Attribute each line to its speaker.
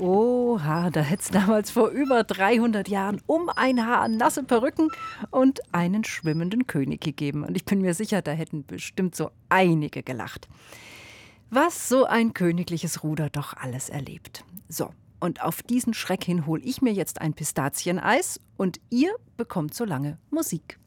Speaker 1: Oha, da hätte es damals vor über 300 Jahren um ein Haar nasse Perücken und einen schwimmenden König gegeben. Und ich bin mir sicher, da hätten bestimmt so einige gelacht. Was so ein königliches Ruder doch alles erlebt. So, und auf diesen Schreck hin hole ich mir jetzt ein Pistazieneis und ihr bekommt so lange Musik.